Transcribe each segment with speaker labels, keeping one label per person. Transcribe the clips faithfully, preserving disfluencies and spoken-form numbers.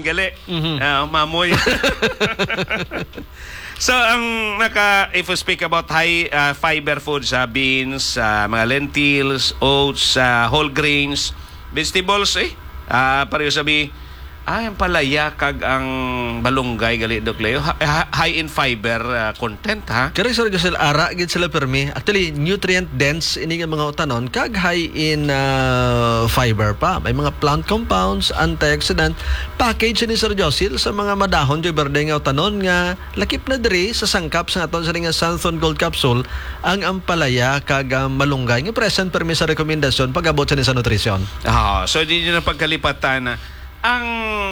Speaker 1: Lime gali.
Speaker 2: Mhm.
Speaker 1: Ah, mamoy. So, ang naka, if we speak about high uh, fiber foods, uh, beans, uh, mga lentils, oats, uh, whole grains, vegetables, eh, uh, pareho sabi, ay, ang palaya kag ang balunggay gali Doc Leo, ha- ha- high in fiber uh, content, ha?
Speaker 2: Correct, Sir Josel. Ara, gid sila permi. Actually, nutrient dense ini nga mga utanon, kag high in uh, fiber pa. May mga plant compounds, antioxidant, package ni Sir Josel sa mga madahon, joy berde nga utanon nga, lakip na diri sa sangkap sa aton sa nga Santhon Gold Capsule, ang ampalaya kag uh, malunggay. Nga present permi sa rekomendasyon pag-abot sa ni sa nutrisyon.
Speaker 1: Ah, so di nyo na pagkalipatan na ang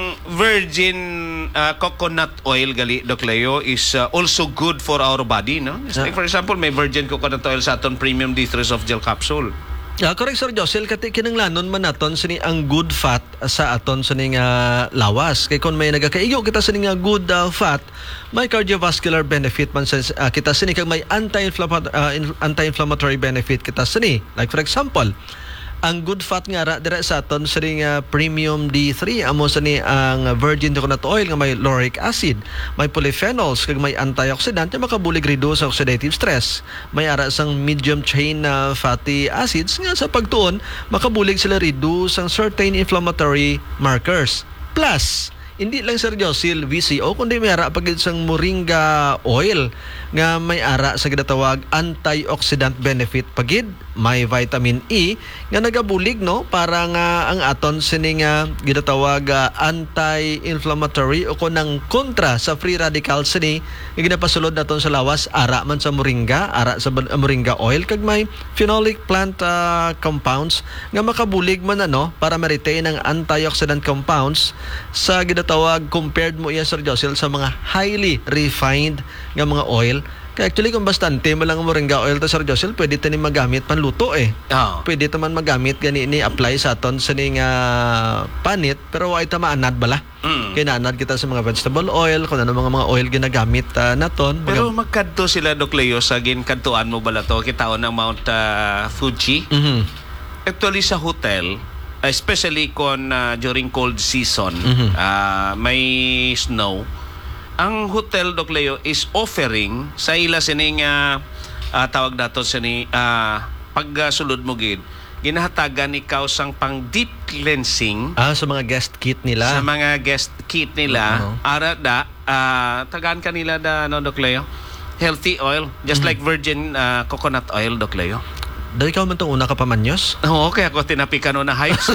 Speaker 1: virgin uh, coconut oil gali Doc Leo is uh, also good for our body, no? It's like, for example, may virgin coconut oil sa aton premium D three soft gel capsule.
Speaker 2: Yeah, correct, Sir Josel. Kati kinanglanon man naton sini ang good fat sa aton sini nga lawas. Kay kon may nagakaigo kita sini nga good uh, fat, may cardiovascular benefit man sa uh, kita sini kag may anti-inflammatory uh, anti-inflammatory benefit kita sini. Like for example, ang good fat nga ra dira sa aton sa nga premium D three amo sa ni ang virgin coconut oil nga may lauric acid, may polyphenols kag may antioxidant nga makabulig reduce sa oxidative stress, may ara sang medium chain na uh, fatty acids nga sa pagtuon makabulig sila reduce ang certain inflammatory markers. Plus hindi lang Sir Josel V C O kundi may ara pagid sang moringa oil nga may ara sa gidatawag antioxidant benefit pagid, may vitamin E nga nagabulig no para nga ang aton sini nga gidatawag uh, anti-inflammatory o kunang kontra sa free radicals sini nga ginapasulod naton sa lawas ara man sa moringa, ara sa uh, moringa oil kag may phenolic plant uh, compounds nga makabulig man ano para ma-retain ang antioxidant compounds sa gidatawag compared mo iya Sir Josel sa mga highly refined nga mga oil. Kaya actually kung bastante mo lang ang moringa oil to Sir Josel, pwede tayo magamit panluto eh.
Speaker 1: Oh.
Speaker 2: Pwede taman magamit gani ni apply sa aton sa ning uh, panit pero ay ta maanad bala.
Speaker 1: Mm.
Speaker 2: Kaya naanad kita sa mga vegetable oil, kung ano mga mga oil ginagamit uh, naton.
Speaker 1: Pero
Speaker 2: Magam-
Speaker 1: magkadto sila Doc Leo sa ginkantuan mo bala to kitaon ng Mount uh, Fuji.
Speaker 2: Mhm.
Speaker 1: Actually sa hotel, especially kon uh, during cold season,
Speaker 2: Mhm.
Speaker 1: uh, may snow, ang hotel Doc Leo is offering sa ila sining uh, uh, tawag dato sini uh, pagsulod mo gid ginahatagan ikaw sang pang deep cleansing
Speaker 2: Ah, sa mga guest kit nila.
Speaker 1: sa mga guest kit nila.
Speaker 2: Uh-huh.
Speaker 1: Ara da uh, tagaan kanila da no Doc Leo, healthy oil just
Speaker 2: Mhm.
Speaker 1: like virgin uh, coconut oil Doc Leo.
Speaker 2: Dahil ikaw man itong una ka pamanyos?
Speaker 1: Oo, okay ako tinapikan no na hypes.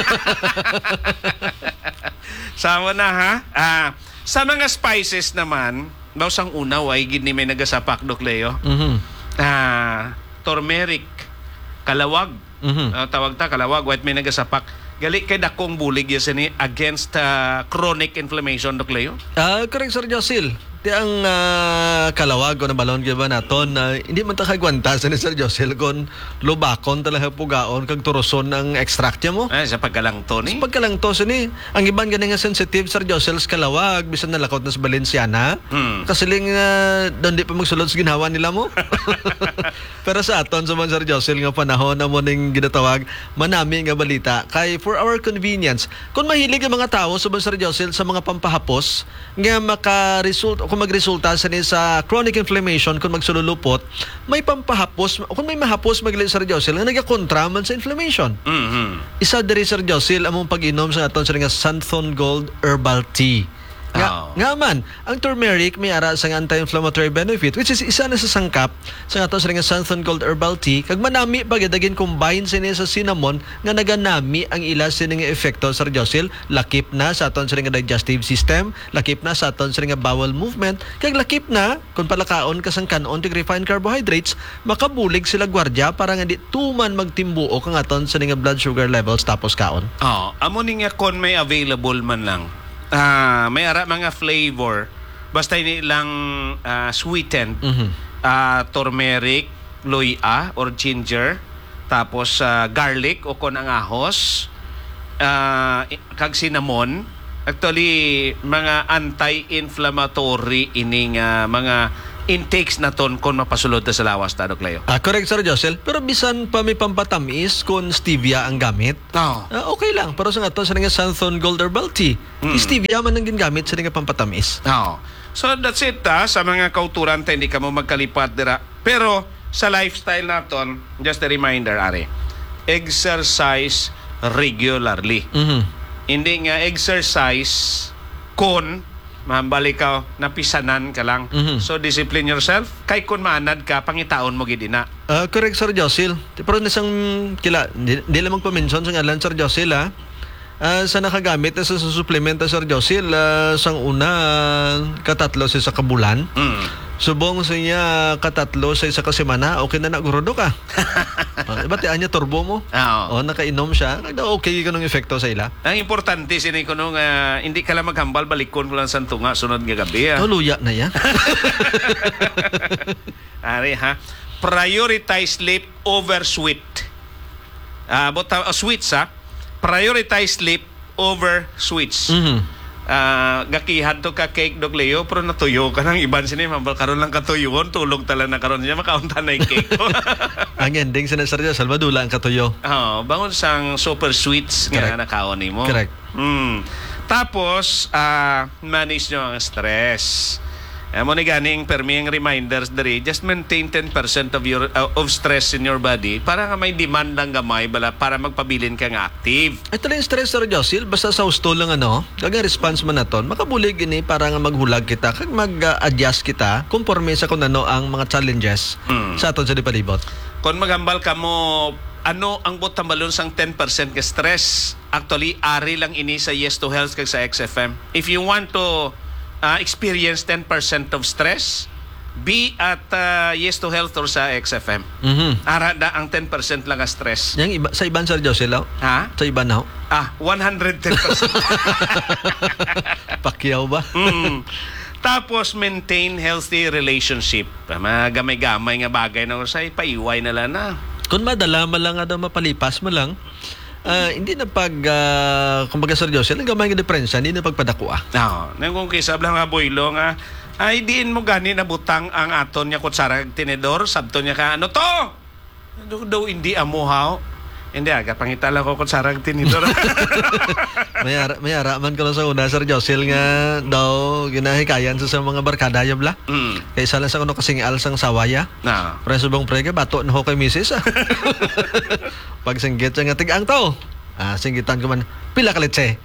Speaker 1: Sama na ha. Ah, sa mga spices naman, daw sang una way gid ni may nagasapak Doc Leo.
Speaker 2: Mhm.
Speaker 1: Ah, turmeric, kalawag.
Speaker 2: Mhm.
Speaker 1: Ah, tawag ta kalawag, white may nagasapak. Gali kay dakong bulig ya sini against uh, chronic inflammation Doc Leo.
Speaker 2: Ah, correct Sir Josel. Di ang uh, kalawag o na balon gyud ba naton na hindi man ta kagwanta sa ni Sir Josel kon lubakon talaga pugaon kag turuson ang extract niya mo.
Speaker 1: Ay, sa pagkalang to ni.
Speaker 2: Pagka lang to sini, ang iban gani nga sensitive Sir Josel sa kalawag bisan nalakot na sa Balenciana.
Speaker 1: Hmm.
Speaker 2: Kasiling uh, doon di pa magsulod sa ginawa nila mo. Pero sa aton sa man Sir Josel nga panahon na mo ning ginatawag manami nga balita kay for our convenience. Kung mahilig ang mga tao sa Sir Josel sa mga pampahapos nga maka-result kung magresulta sa ni sa chronic inflammation kung magsululupot, may pampahapos kung may mahapos magli Sir Josel nga nagakontra man sa inflammation.
Speaker 1: Mhm.
Speaker 2: Isa diri Sir Josel among pag-inom sa aton sa nga Santhon Gold Herbal Tea. Nga,
Speaker 1: Oh.
Speaker 2: nga man, ang turmeric may ara sa anti-inflammatory benefit which is isa na sa sangkap sa aton sa nga Santhon Gold Herbal Tea kag manami pagidagin combine sini sa cinnamon nga naganami ang ila sini nga epekto Sir Josel, lakip na sa aton sa nga digestive system, lakip na sa aton sa nga bowel movement kag lakip na kung palakaon ka sang kanon tig refined carbohydrates makabulig sila gwardiya para nga di tuman magtimbuok ang aton sa nga blood sugar levels tapos kaon.
Speaker 1: Oh, amo ni nga kon may available man lang. Ah, may ara mga flavor. Basta ini lang ah, sweetened.
Speaker 2: Mhm.
Speaker 1: Ah, turmeric, loya or ginger, tapos ah, garlic o kon ang ahos, ah, kag cinnamon. Actually, mga anti-inflammatory ining ah, mga intakes naton kon mapasulod ta sa lawas ta Doc Leo.
Speaker 2: Ah, correct, Sir Josel. Pero bisan pa may pampatamis kung stevia ang gamit,
Speaker 1: Oh.
Speaker 2: ah, okay lang. Pero sa nga to, sa nga Santhon Gold Herbal Tea,
Speaker 1: Mm.
Speaker 2: stevia man ang gingamit sa nga pampatamis.
Speaker 1: Oh. So that's it ha. Sa mga kauturan ta, hindi ka mo magkalipat dira. Pero sa lifestyle naton, just a reminder are, exercise regularly.
Speaker 2: Mhm.
Speaker 1: Hindi nga exercise kon mambalik ka napisanan ka lang.
Speaker 2: Mhm.
Speaker 1: So discipline yourself. Kay kun maanad ka pangitaon mo gid ina.
Speaker 2: Ah, correct, Sir Josel. Pero nisang kila, di, di lamang pa-mention sa ngalan, Sir Josel, ha? Ah, sa nakagamit na sa, sa supplemento, Sir Josel, ah, sang una, ah, katatlo sa isa ka bulan.
Speaker 1: Mm.
Speaker 2: Subong sa niya katatlo sa isa ka semana, okay na nagurudo ka. uh, Ba't niya turbo mo?
Speaker 1: Oo.
Speaker 2: O, nakainom siya. Kaya okay ka ng efekto sa ila.
Speaker 1: Ang importante sini ko nung ah, hindi ka lang maghambal balikon ko lang sa tunga sunod nga gabi. Ah.
Speaker 2: Oh, luya na yan.
Speaker 1: Ari ha. Prioritize sleep over sweet. Ah, but uh, sweets ha. Prioritize sleep over sweets.
Speaker 2: Mhm.
Speaker 1: Ah, gakihan to ka cake Doc Leo pero natuyo ka nang iban sini mambal karon lang katuyuon tulog tala na karon niya makaunta na yung cake ko.
Speaker 2: Ang ending sa Sir Josel, madula ang katuyo.
Speaker 1: Oh, bangon sang super sweets nga
Speaker 2: Correct.
Speaker 1: nakaon nimo.
Speaker 2: Correct.
Speaker 1: Mm. Tapos ah, manage nyo ang stress. Eh, mo ni ganing perming reminders diri, just maintain ten percent of your uh, of stress in your body para nga may demand ng gamay bala para magpabilin ka nga active.
Speaker 2: Ito lang yung stress, Sir Josel. Basta sa husto lang ano, kagang response man naton, makabulig ini para nga maghulag kita, kag mag-adjust kita conforme sa kung ano ang mga challenges
Speaker 1: Mm.
Speaker 2: sa aton sa di palibot.
Speaker 1: Kung magambal ka mo, ano ang botambalon sang ten percent ka stress? Actually, ari lang ini sa Yes to Health kag sa X F M. If you want to uh, experience ten percent of stress, be at uh, Yes to Health or sa X F M.
Speaker 2: Mhm.
Speaker 1: Ara da ang ten percent lang nga stress.
Speaker 2: Yang iba sa iban, Sir Josel, oh.
Speaker 1: Ha?
Speaker 2: Sa iban na, oh.
Speaker 1: Ah, one hundred ten percent.
Speaker 2: Pakyaw ba?
Speaker 1: mm. Tapos, maintain healthy relationship. Mga gamay-gamay nga bagay na usay, paiway na lang na.
Speaker 2: Kung madala man lang ada mapalipas mo lang, ah, hindi na pag uh, kumbaga, Sir Josel, ang gamay nga diferensya, hindi na pagpadako ah.
Speaker 1: No, nang kung kisab lang nga boylo nga, ay diin mo gani na butang ang aton niya kutsara kag tinidor, sabto niya ka, ano to? Daw, daw hindi amuhaw. Hindi, aga, pangitala ko kutsara kag tinidor.
Speaker 2: may ara, may ara man ko lang sa una, Sir Josel, nga daw ginahikayan sa, sa mga barkada yabla.
Speaker 1: mm.
Speaker 2: Kaya isa lang sa kuno kasing al sang sawaya.
Speaker 1: No.
Speaker 2: Pero subong prega, bato na ho kay misis ah. Pag singgit siya nga tig-ang to. Ah, singgitan ko man, pila ka litse.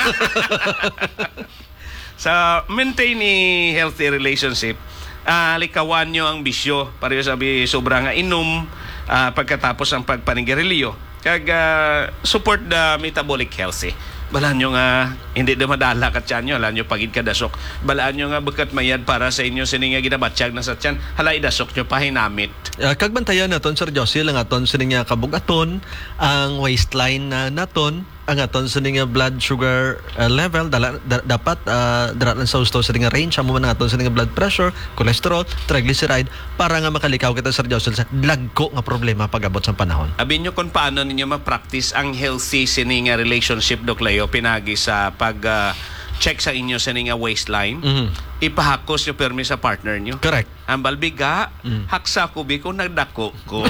Speaker 1: Sa maintain ni healthy relationship, ah likawan nyo ang bisyo. Pareho sabi, sobra nga inom ah, pagkatapos ang pagpanigarilyo. Kag ah, support the metabolic health eh. Balaan nyo nga, hindi na madala ka tiyan nyo. Halaan nyo pagid ka dasok. Balaan nyo nga bakat mayad para sa inyo sini nga ginabatsyag na sa tiyan. Halay dasok nyo pahinamit.
Speaker 2: Uh, kagbantayan naton, Sir Josel, ang aton sa nga kabugaton, ang waistline na naton, ang aton sa nga blood sugar uh, level, dala, da, dapat uh, daratan sa gusto sa nga range, amo man ang aton sa nga blood pressure, cholesterol, triglyceride, para nga makalikaw kita, Sir Josel, sa lagko nga problema pag-abot sa panahon.
Speaker 1: Abin nyo kung paano ninyo ma-practice ang healthy sini nga relationship, Doc Leo, pinagi sa pag uh, check sa inyo sini nga waistline.
Speaker 2: Mhm.
Speaker 1: Ipahakos nyo permi sa partner nyo.
Speaker 2: Correct.
Speaker 1: Ang balbiga,
Speaker 2: Mm.
Speaker 1: haksa ko bi ko nagdako ko.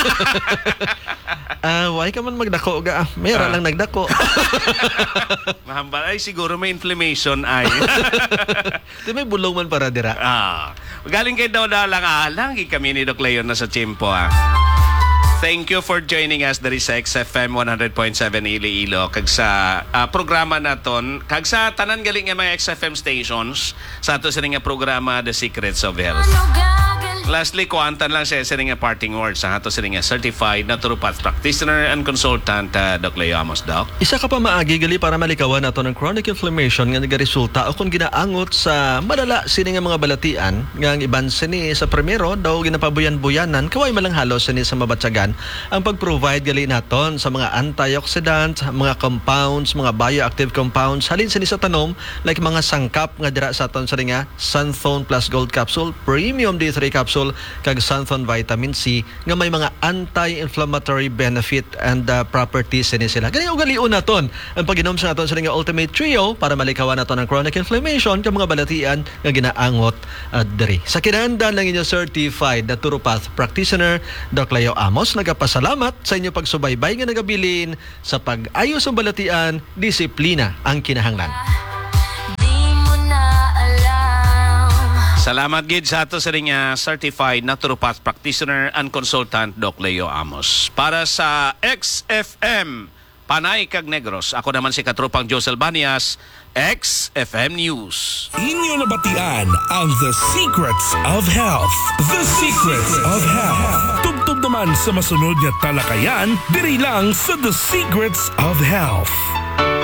Speaker 2: Ah, why ka man magdako ga? Ah, mayroon
Speaker 1: Ah.
Speaker 2: lang nagdako.
Speaker 1: Mahambal ay siguro may inflammation ay.
Speaker 2: Di may bulong man para dira.
Speaker 1: ah, galing kay daw dalang alang kami ni Doc Leon na sa Chimpo ah. Thank you for joining us dari sa X F M one hundred point seven Iloilo kag sa ah, programa naton kag sa tanan galing nga mga X F M stations sa ato sa nga programa The Secrets of Health. Lastly, kuantan lang siya sa nga parting words sa ato sa nga certified naturopath practitioner and consultant uh, Doc Leo Amos Doc.
Speaker 2: Isa ka pa maagi gali para malikawan nato ng chronic inflammation nga nagaresulta o kung ginaangot sa madala sini nga mga balatian nga ang iban sini sa primero daw ginapabuyan-buyanan kaway malang halos sini sa mabatsagan ang pag-provide gali naton sa mga antioxidants, mga compounds, mga bioactive compounds halin sini sa tanom like mga sangkap nga dira sa aton sa nga Santhone Plus Gold Capsule, Premium D three Capsule capsule kag xanthan vitamin C nga may mga anti-inflammatory benefit and uh, properties ini sila. Gani ugaliun naton ang pag-inom sa aton sa nga Ultimate Trio para malikawan naton ang chronic inflammation kag mga balatian nga ginaangot uh, diri. Sa kinahanglan lang inyo certified naturopath practitioner Doc Leo Amos, nagapasalamat sa inyo pagsubaybay nga nagabilin sa pag-ayos sa balatian, disiplina ang kinahanglan.
Speaker 1: Salamat gid sa ato sa ring uh, certified naturopath practitioner and consultant Doc Leo Amos. Para sa X F M Panay kag Negros, ako naman si Katropang Josel Banias, X F M News.
Speaker 3: Inyo nabatian ang The Secrets of Health. The Secrets of Health. Tubtub naman sa masunod nga talakayan, diri lang sa The Secrets of Health.